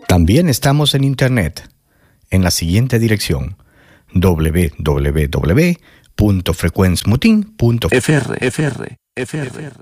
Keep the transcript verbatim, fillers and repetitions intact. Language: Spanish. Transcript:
También estamos en Internet, en la siguiente dirección: doble u doble u doble u punto frecuencia mutin punto f r.